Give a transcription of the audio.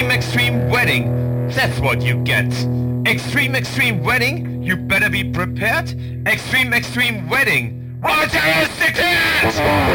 Extreme Extreme Wedding. That's what you get. Extreme Extreme Wedding? You better be prepared. Extreme Extreme Wedding. Roger is declared!